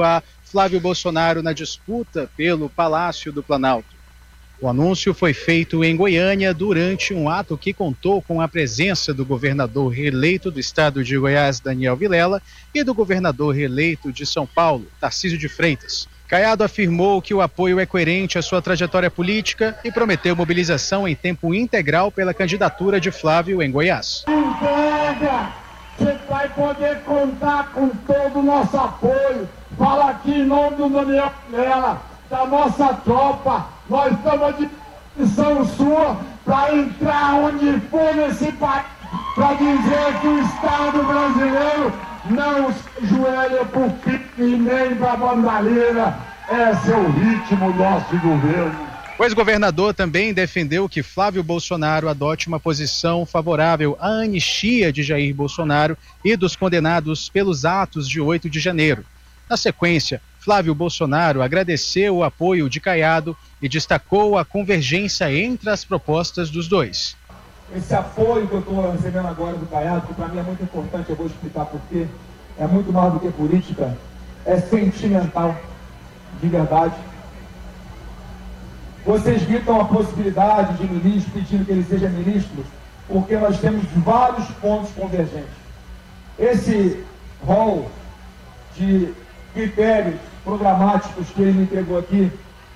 Flávio Bolsonaro na disputa pelo Palácio do Planalto. O anúncio foi feito em Goiânia durante um ato que contou com a presença do governador reeleito do estado de Goiás, Daniel Vilela, e do governador reeleito de São Paulo, Tarcísio de Freitas. Caiado afirmou que o apoio é coerente à sua trajetória política e prometeu mobilização em tempo integral pela candidatura de Flávio em Goiás. Entrega! Você vai poder contar com todo o nosso apoio. Fala aqui em nome do Daniel Vilela, da nossa tropa. Nós estamos à disposição sua para entrar onde for nesse país, para dizer que o Estado brasileiro não se ajoelha por pique nem para bandalheira. Esse é o ritmo nosso governo. O ex-governador também defendeu que Flávio Bolsonaro adote uma posição favorável à anistia de Jair Bolsonaro e dos condenados pelos atos de oito de janeiro. Na sequência, Flávio Bolsonaro agradeceu o apoio de Caiado e destacou a convergência entre as propostas dos dois. Esse apoio que eu estou recebendo agora do Caiado, que para mim é muito importante, eu vou explicar por quê, é muito mais do que política, é sentimental, de verdade. Vocês gritam a possibilidade de ministro, pedindo que ele seja ministro, porque nós temos vários pontos convergentes. Esse rol de critérios programáticos que ele me entregou aqui,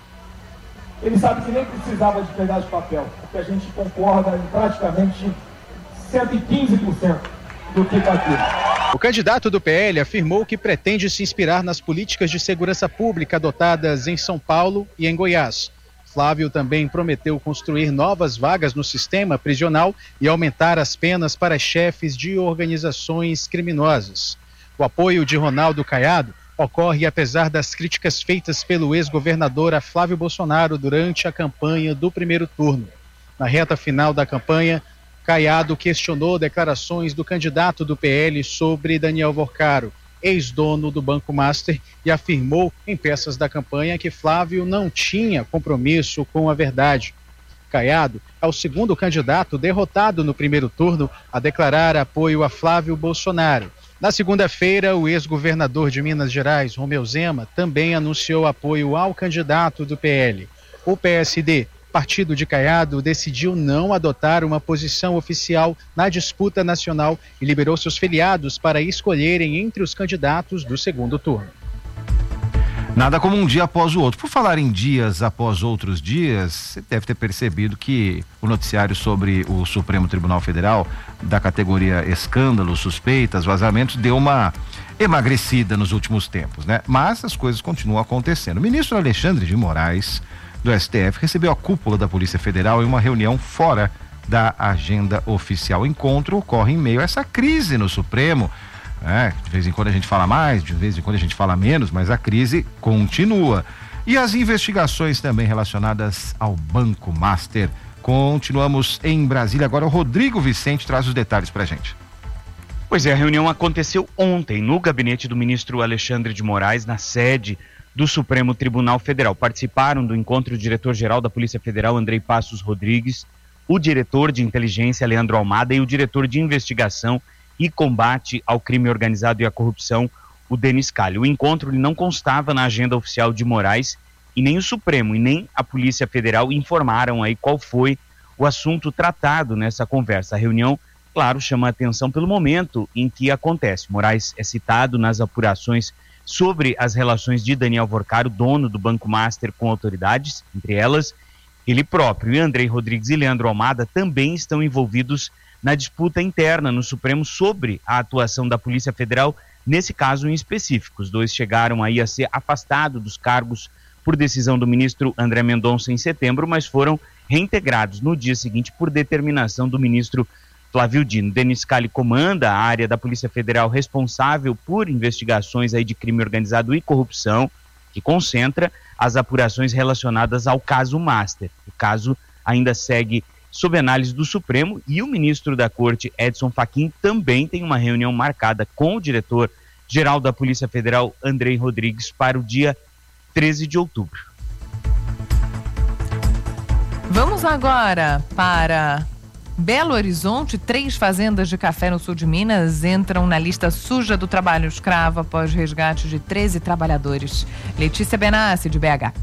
ele sabe que nem precisava de pegar de papel, porque a gente concorda em praticamente cento e quinze por cento do que está aqui. O candidato do P L afirmou que pretende se inspirar nas políticas de segurança pública adotadas em São Paulo e em Goiás. Flávio também prometeu construir novas vagas no sistema prisional e aumentar as penas para chefes de organizações criminosas. O apoio de Ronaldo Caiado ocorre apesar das críticas feitas pelo ex-governador a Flávio Bolsonaro durante a campanha do primeiro turno. Na reta final da campanha, Caiado questionou declarações do candidato do P L sobre Daniel Vorcaro, ex-dono do Banco Master, e afirmou em peças da campanha que Flávio não tinha compromisso com a verdade. Caiado é o segundo candidato derrotado no primeiro turno a declarar apoio a Flávio Bolsonaro. Na segunda-feira, o ex-governador de Minas Gerais, Romeu Zema, também anunciou apoio ao candidato do P L. O P S D, partido de Caiado, decidiu não adotar uma posição oficial na disputa nacional e liberou seus filiados para escolherem entre os candidatos do segundo turno. Nada como um dia após o outro. Por falar em dias após outros dias, você deve ter percebido que o noticiário sobre o Supremo Tribunal Federal, da categoria escândalos, suspeitas, vazamentos, deu uma emagrecida nos últimos tempos, né? Mas as coisas continuam acontecendo. O ministro Alexandre de Moraes, do S T F, recebeu a cúpula da Polícia Federal em uma reunião fora da agenda oficial. O encontro ocorre em meio a essa crise no Supremo. É, de vez em quando a gente fala mais, de vez em quando a gente fala menos, mas a crise continua. E as investigações também relacionadas ao Banco Master. Continuamos em Brasília. Agora o Rodrigo Vicente traz os detalhes pra gente. Pois é, a reunião aconteceu ontem no gabinete do ministro Alexandre de Moraes, na sede do Supremo Tribunal Federal. Participaram do encontro o diretor-geral da Polícia Federal, Andrei Passos Rodrigues, o diretor de inteligência, Leandro Almada, e o diretor de investigação e combate ao crime organizado e à corrupção, o Denis Calli. O encontro ele não constava na agenda oficial de Moraes e nem o Supremo e nem a Polícia Federal informaram aí qual foi o assunto tratado nessa conversa. A reunião, claro, chama a atenção pelo momento em que acontece. Moraes é citado nas apurações sobre as relações de Daniel Vorcaro, dono do Banco Master, com autoridades, entre elas ele próprio. E Andrei Rodrigues e Leandro Almada também estão envolvidos na disputa interna no Supremo sobre a atuação da Polícia Federal, nesse caso em específico. Os dois chegaram aí a ser afastados dos cargos por decisão do ministro André Mendonça em setembro, mas foram reintegrados no dia seguinte por determinação do ministro Flávio Dino. Denis Calli comanda a área da Polícia Federal responsável por investigações aí de crime organizado e corrupção, que concentra as apurações relacionadas ao caso Master. O caso ainda segue sob análise do Supremo e o ministro da Corte, Edson Fachin, também tem uma reunião marcada com o diretor-geral da Polícia Federal, Andrei Rodrigues, para o dia treze de outubro. Vamos agora para Belo Horizonte, três fazendas de café no sul de Minas entram na lista suja do trabalho escravo após resgate de treze trabalhadores. Letícia Benassi, de B H.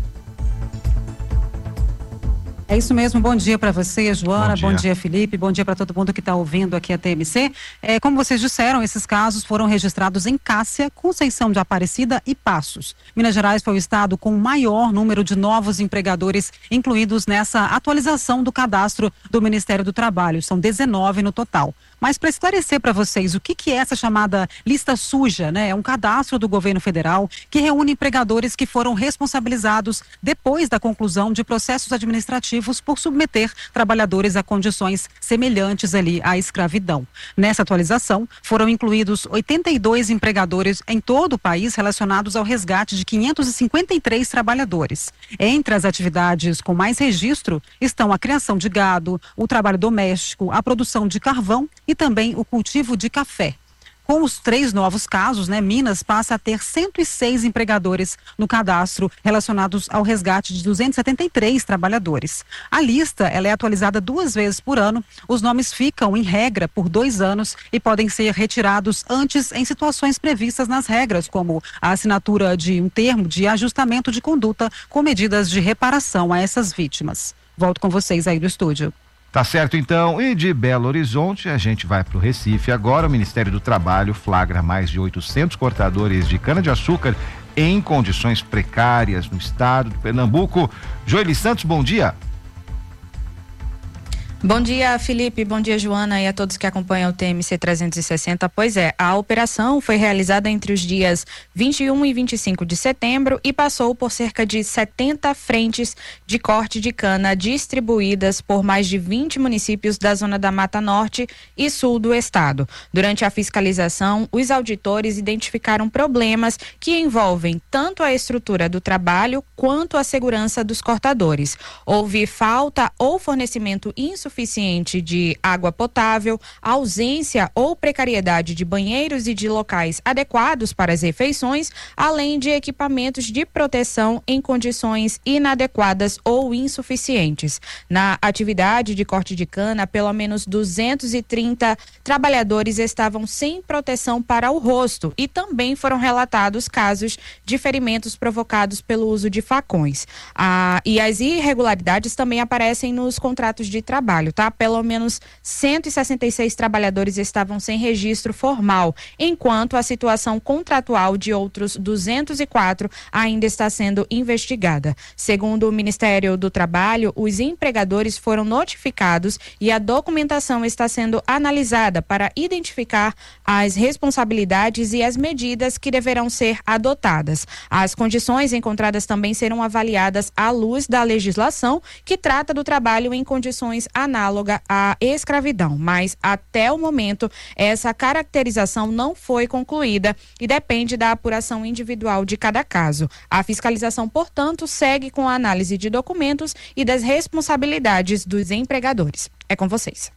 É isso mesmo, bom dia para você, Joana, bom dia. Bom bom dia, Felipe, bom dia para todo mundo que está ouvindo aqui a T M C. É, como vocês disseram, esses casos foram registrados em Cássia, Conceição de Aparecida e Passos. Minas Gerais foi o estado com o maior número de novos empregadores incluídos nessa atualização do cadastro do Ministério do Trabalho, são dezenove no total. Mas para esclarecer para vocês o que, que é essa chamada lista suja, né? É um cadastro do governo federal que reúne empregadores que foram responsabilizados depois da conclusão de processos administrativos por submeter trabalhadores a condições semelhantes ali à escravidão. Nessa atualização, foram incluídos oitenta e dois empregadores em todo o país relacionados ao resgate de quinhentos e cinquenta e três trabalhadores. Entre as atividades com mais registro estão a criação de gado, o trabalho doméstico, a produção de carvão e também o cultivo de café. Com os três novos casos, né, Minas passa a ter cento e seis empregadores no cadastro relacionados ao resgate de duzentos e setenta e três trabalhadores. A lista ela é atualizada duas vezes por ano. Os nomes ficam, em regra, por dois anos e podem ser retirados antes em situações previstas nas regras, como a assinatura de um termo de ajustamento de conduta com medidas de reparação a essas vítimas. Volto com vocês aí do estúdio. Tá certo, então. E de Belo Horizonte, a gente vai para o Recife. Agora, o Ministério do Trabalho flagra mais de oitocentos cortadores de cana-de-açúcar em condições precárias no estado de Pernambuco. Joeli Santos, bom dia. Bom dia, Felipe, bom dia, Joana, e a todos que acompanham o T M C trezentos e sessenta. Pois é, a operação foi realizada entre os dias vinte e um e vinte e cinco de setembro e passou por cerca de setenta frentes de corte de cana distribuídas por mais de vinte municípios da zona da Mata Norte e Sul do estado. Durante a fiscalização, os auditores identificaram problemas que envolvem tanto a estrutura do trabalho quanto a segurança dos cortadores. Houve falta ou fornecimento insuficiente suficiente de água potável, ausência ou precariedade de banheiros e de locais adequados para as refeições, além de equipamentos de proteção em condições inadequadas ou insuficientes. Na atividade de corte de cana, pelo menos duzentos e trinta trabalhadores estavam sem proteção para o rosto e também foram relatados casos de ferimentos provocados pelo uso de facões. Ah, e as irregularidades também aparecem nos contratos de trabalho. Tá? Pelo menos cento e sessenta e seis trabalhadores estavam sem registro formal, enquanto a situação contratual de outros duzentos e quatro ainda está sendo investigada. Segundo o Ministério do Trabalho, os empregadores foram notificados e a documentação está sendo analisada para identificar as responsabilidades e as medidas que deverão ser adotadas. As condições encontradas também serão avaliadas à luz da legislação que trata do trabalho em condições análoga à escravidão, mas até o momento essa caracterização não foi concluída e depende da apuração individual de cada caso. A fiscalização, portanto, segue com a análise de documentos e das responsabilidades dos empregadores. É com vocês.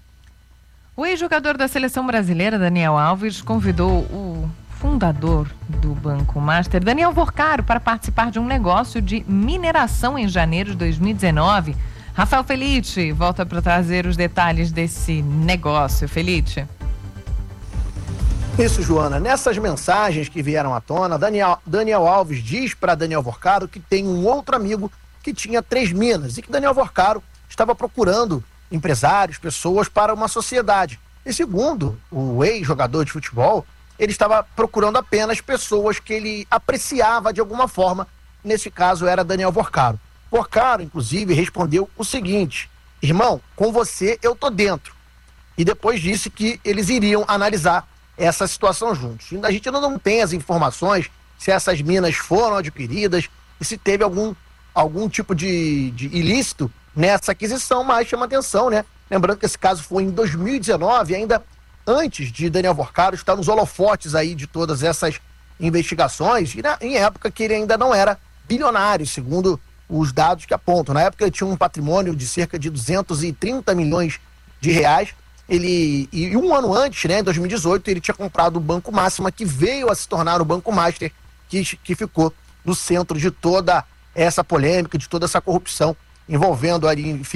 O ex-jogador da seleção brasileira, Daniel Alves, convidou o fundador do Banco Master, Daniel Vorcaro, para participar de um negócio de mineração em janeiro de dois mil e dezenove. Rafael Felite volta para trazer os detalhes desse negócio. Felite. Isso, Joana. Nessas mensagens que vieram à tona, Daniel, Daniel Alves diz para Daniel Vorcaro que tem um outro amigo que tinha três minas e que Daniel Vorcaro estava procurando empresários, pessoas para uma sociedade. E segundo o ex-jogador de futebol, ele estava procurando apenas pessoas que ele apreciava de alguma forma. Nesse caso era Daniel Vorcaro. Vorcaro, inclusive, respondeu o seguinte: irmão, com você eu tô dentro. E depois disse que eles iriam analisar essa situação juntos. A gente ainda não tem as informações se essas minas foram adquiridas e se teve algum, algum tipo de, de ilícito nessa aquisição, mas chama atenção, né? Lembrando que esse caso foi em dois mil e dezenove, ainda antes de Daniel Vorcaro estar nos holofotes aí de todas essas investigações, e na, em época que ele ainda não era bilionário, segundo os dados que apontam. Na época ele tinha um patrimônio de cerca de duzentos e trinta milhões de reais. Ele, e um ano antes, né, em dois mil e dezoito, ele tinha comprado o Banco Máxima, que veio a se tornar o Banco Master, que, que ficou no centro de toda essa polêmica, de toda essa corrupção, envolvendo ali, enfim,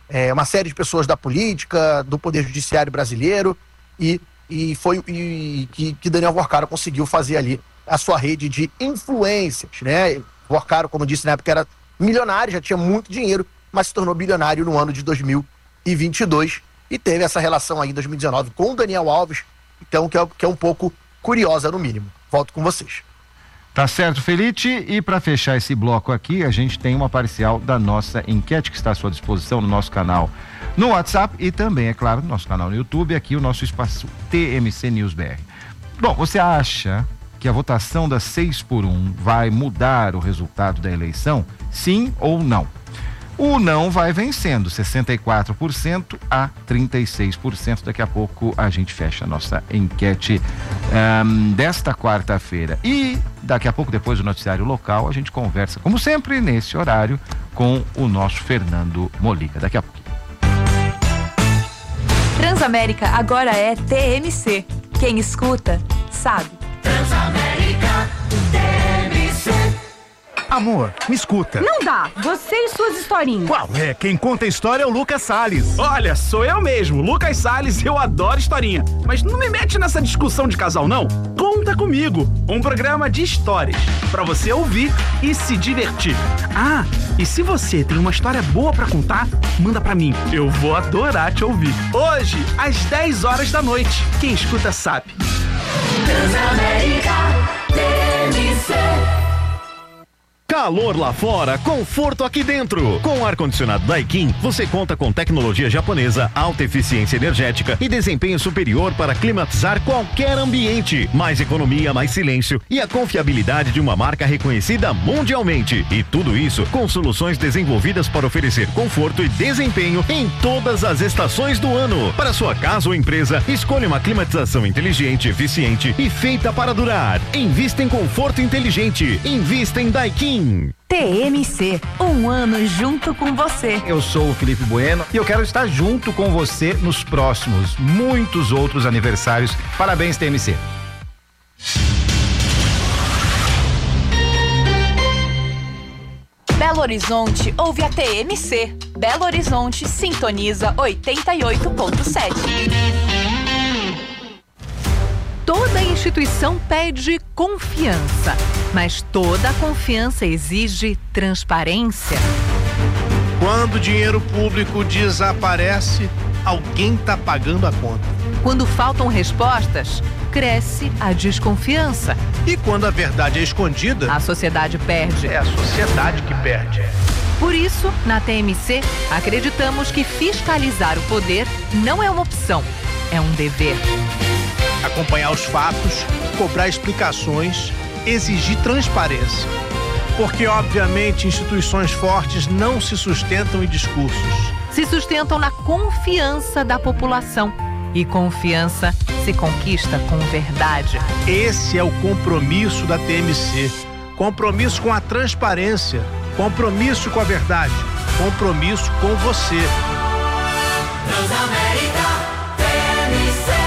é, uma série de pessoas da política, do Poder Judiciário brasileiro, e, e foi e, que, que Daniel Vorcaro conseguiu fazer ali a sua rede de influências, né? Vorcaro, como disse na época, era milionário, já tinha muito dinheiro, mas se tornou bilionário no ano de dois mil e vinte e dois e teve essa relação aí em dois mil e dezenove com o Daniel Alves, então que é, que é um pouco curiosa no mínimo. Volto com vocês. Tá certo, Felite, e para fechar esse bloco aqui, a gente tem uma parcial da nossa enquete que está à sua disposição no nosso canal no WhatsApp e também, é claro, no nosso canal no YouTube, aqui o nosso espaço T M C News B R. Bom, você acha que a votação das seis por um vai mudar o resultado da eleição? Sim ou não? O não vai vencendo, sessenta e quatro por cento a trinta e seis por cento. Daqui a pouco a gente fecha a nossa enquete um, desta quarta-feira. E daqui a pouco, depois do noticiário local, a gente conversa, como sempre, nesse horário, com o nosso Fernando Molica. Daqui a pouco. Transamérica agora é T M C. Quem escuta, sabe. Transamérica T M C. Amor, me escuta. Não dá, você e suas historinhas. Qual é? Quem conta a história é o Lucas Salles. Olha, sou eu mesmo, Lucas Salles, eu adoro historinha. Mas não me mete nessa discussão de casal, não. Conta comigo, um programa de histórias, pra você ouvir e se divertir. Ah, e se você tem uma história boa pra contar, manda pra mim, eu vou adorar te ouvir. Hoje, às dez horas da noite, quem escuta sabe. Transamérica T M C. Calor lá fora, conforto aqui dentro. Com o ar-condicionado Daikin, você conta com tecnologia japonesa, alta eficiência energética e desempenho superior para climatizar qualquer ambiente. Mais economia, mais silêncio e a confiabilidade de uma marca reconhecida mundialmente. E tudo isso com soluções desenvolvidas para oferecer conforto e desempenho em todas as estações do ano. Para sua casa ou empresa, escolha uma climatização inteligente, eficiente e feita para durar. Invista em conforto inteligente. Invista em Daikin. T M C, um ano junto com você. Eu sou o Felipe Bueno e eu quero estar junto com você nos próximos, muitos outros aniversários. Parabéns, T M C. Belo Horizonte ouve a T M C. Belo Horizonte sintoniza oitenta e oito ponto sete. Toda instituição pede confiança, mas toda confiança exige transparência. Quando o dinheiro público desaparece, alguém está pagando a conta. Quando faltam respostas, cresce a desconfiança. E quando a verdade é escondida, a sociedade perde. É a sociedade que perde. Por isso, na T M C, acreditamos que fiscalizar o poder não é uma opção, é um dever. Acompanhar os fatos, cobrar explicações, exigir transparência. Porque, obviamente, instituições fortes não se sustentam em discursos. Se sustentam na confiança da população. E confiança se conquista com verdade. Esse é o compromisso da T M C. Compromisso com a transparência. Compromisso com a verdade. Compromisso com você. Transamérica T M C.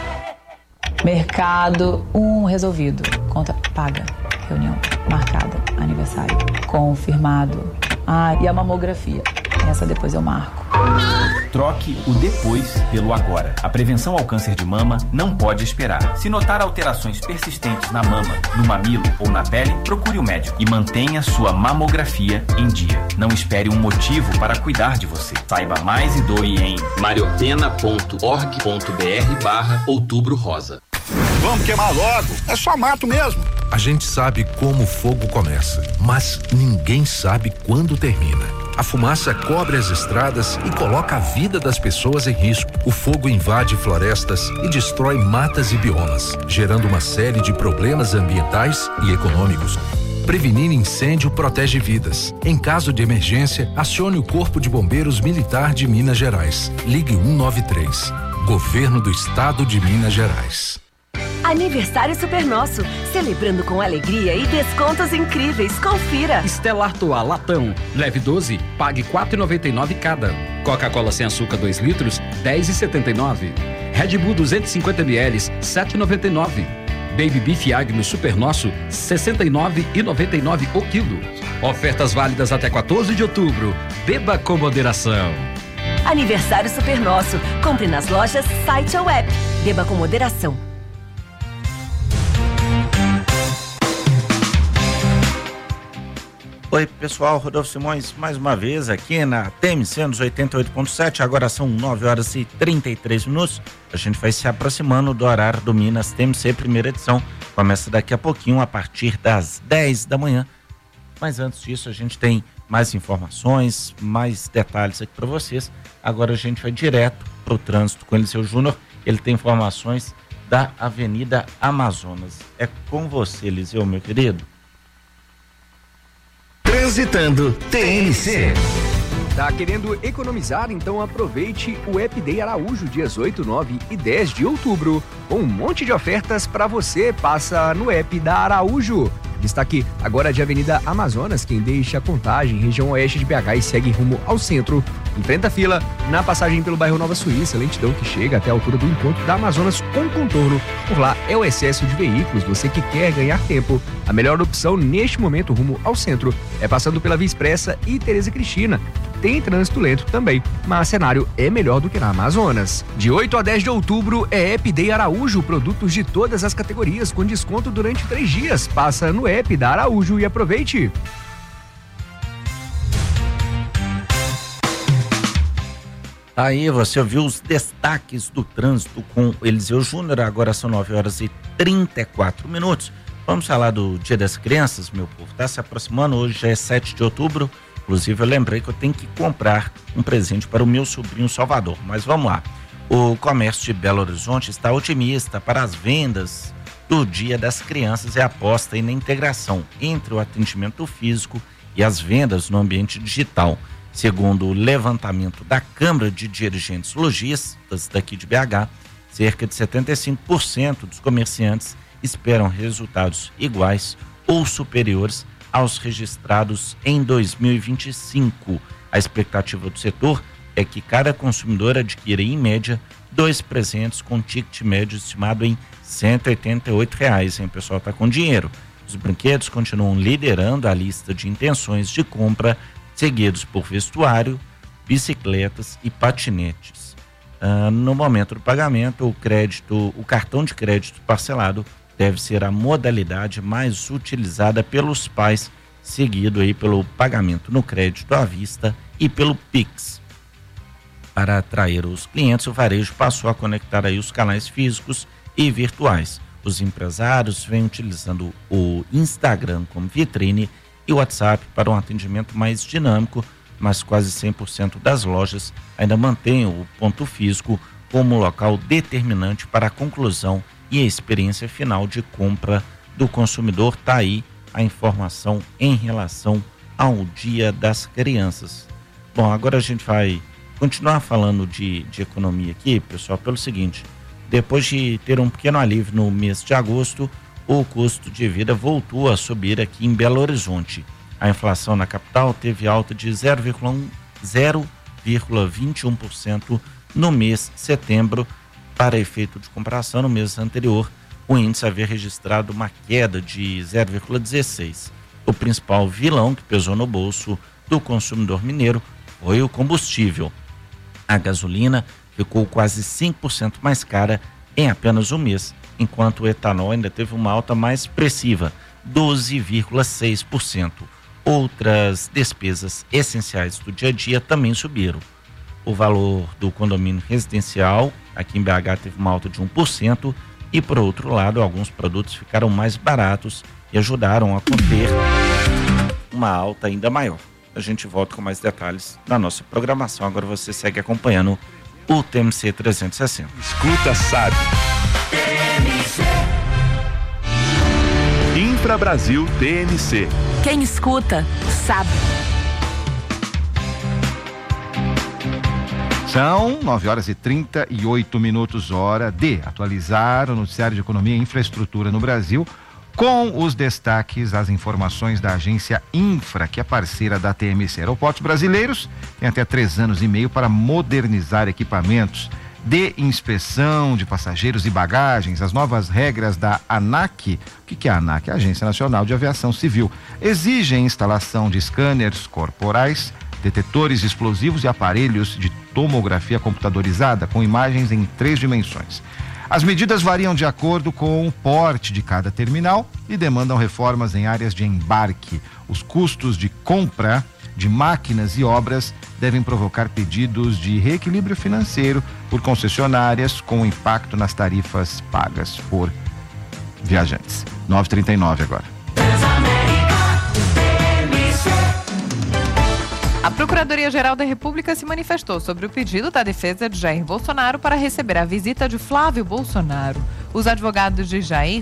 Mercado, um resolvido. Conta paga. Reunião marcada. Aniversário confirmado. Ah, e a mamografia. Essa depois eu marco. Troque o depois pelo agora. A prevenção ao câncer de mama não pode esperar. Se notar alterações persistentes na mama, no mamilo ou na pele, procure o médico e mantenha sua mamografia em dia. Não espere um motivo para cuidar de você. Saiba mais e doe em mariopena ponto org ponto br barra outubro rosa. Vamos queimar logo, é só mato mesmo. A gente sabe como o fogo começa, mas ninguém sabe quando termina. A fumaça cobre as estradas e coloca a vida das pessoas em risco. O fogo invade florestas e destrói matas e biomas, gerando uma série de problemas ambientais e econômicos. Prevenir incêndio protege vidas. Em caso de emergência, acione o Corpo de Bombeiros Militar de Minas Gerais. Ligue um nove três. Governo do Estado de Minas Gerais. Aniversário Super Nosso, celebrando com alegria e descontos incríveis. Confira. Stella Artois Latão, leve doze, pague quatro reais e noventa e nove cada. Coca-Cola sem açúcar dois litros, dez reais e setenta e nove. Red Bull duzentos e cinquenta mililitros, sete reais e noventa e nove. Baby Beef Agno Super Nosso, sessenta e nove reais e noventa e nove o quilo. Ofertas válidas até quatorze de outubro. Beba com moderação. Aniversário super nosso. Compre nas lojas, site ou app. Beba com moderação. Oi pessoal, Rodolfo Simões mais uma vez aqui na T M C nos oitenta e oito ponto sete, agora são nove horas e trinta e três minutos, a gente vai se aproximando do horário do Minas T M C, primeira edição, começa daqui a pouquinho a partir das dez da manhã, mas antes disso a gente tem mais informações, mais detalhes aqui para vocês. Agora a gente vai direto para o trânsito com Eliseu Júnior, ele tem informações da Avenida Amazonas. É com você, Eliseu, meu querido. Transitando T N C. Tá querendo economizar? Então aproveite o App Day Araújo, dias oito, nove e dez de outubro. Com um monte de ofertas para você. Passa no app da Araújo. Destaque agora de Avenida Amazonas, quem deixa a Contagem, região oeste de B H e segue rumo ao centro. Enfrenta a fila na passagem pelo bairro Nova Suíça, lentidão que chega até a altura do encontro da Amazonas com contorno. Por lá é o excesso de veículos, você que quer ganhar tempo. A melhor opção neste momento rumo ao centro é passando pela Via Expressa e Tereza Cristina. Tem trânsito lento também, mas cenário é melhor do que na Amazonas. De oito a dez de outubro é App Day Araújo, produtos de todas as categorias com desconto durante três dias. Passa no app da Araújo e aproveite. Aí você ouviu os destaques do trânsito com Eliseu Júnior, agora são nove horas e trinta e quatro minutos. Vamos falar do Dia das Crianças, meu povo, tá se aproximando, hoje já é sete de outubro, inclusive eu lembrei que eu tenho que comprar um presente para o meu sobrinho Salvador, mas vamos lá. O comércio de Belo Horizonte está otimista para as vendas do Dia das Crianças e aposta na integração entre o atendimento físico e as vendas no ambiente digital. Segundo o levantamento da Câmara de Dirigentes Lojistas daqui de B H, cerca de setenta e cinco por cento dos comerciantes esperam resultados iguais ou superiores aos registrados em dois mil e vinte e cinco. A expectativa do setor é que cada consumidor adquira, em média, dois presentes com ticket médio estimado em cento e oitenta e oito reais, hein? O pessoal está com dinheiro. Os brinquedos continuam liderando a lista de intenções de compra, seguidos por vestuário, bicicletas e patinetes. Ah, no momento do pagamento, o crédito, o cartão de crédito parcelado deve ser a modalidade mais utilizada pelos pais, seguido aí pelo pagamento no crédito à vista e pelo Pix. Para atrair os clientes, o varejo passou a conectar aí os canais físicos e virtuais. Os empresários vêm utilizando o Instagram como vitrine e o WhatsApp para um atendimento mais dinâmico, mas quase cem por cento das lojas ainda mantêm o ponto físico como local determinante para a conclusão e a experiência final de compra do consumidor. Está aí a informação em relação ao Dia das Crianças. Bom, agora a gente vai continuar falando de, de economia aqui, pessoal, pelo seguinte: depois de ter um pequeno alívio no mês de agosto, o custo de vida voltou a subir aqui em Belo Horizonte. A inflação na capital teve alta de zero vírgula vinte e um por cento no mês de setembro. Para efeito de comparação, no mês anterior, o índice havia registrado uma queda de zero vírgula dezesseis. O principal vilão que pesou no bolso do consumidor mineiro foi o combustível. A gasolina ficou quase cinco por cento mais cara em apenas um mês, enquanto o etanol ainda teve uma alta mais expressiva, doze vírgula seis por cento. Outras despesas essenciais do dia a dia também subiram. O valor do condomínio residencial aqui em B H teve uma alta de um por cento e, por outro lado, alguns produtos ficaram mais baratos e ajudaram a conter uma alta ainda maior. A gente volta com mais detalhes na nossa programação. Agora você segue acompanhando o T M C trezentos e sessenta. Escuta, sabe. Infra Brasil T N C. Quem escuta, sabe. São nove horas e trinta e oito minutos, hora de atualizar o noticiário de economia e infraestrutura no Brasil, com os destaques, as informações da agência Infra, que é parceira da T M C. Aeroportos brasileiros têm até três anos e meio para modernizar equipamentos de inspeção de passageiros e bagagens. As novas regras da ANAC, o que que é a ANAC? A Agência Nacional de Aviação Civil, exigem instalação de scanners corporais, detetores explosivos e aparelhos de tomografia computadorizada com imagens em três dimensões. As medidas variam de acordo com o porte de cada terminal e demandam reformas em áreas de embarque. Os custos de compra de máquinas e obras devem provocar pedidos de reequilíbrio financeiro por concessionárias, com impacto nas tarifas pagas por viajantes. nove e trinta e nove agora. A Procuradoria-Geral da República se manifestou sobre o pedido da defesa de Jair Bolsonaro para receber a visita de Flávio Bolsonaro. Os advogados de Jair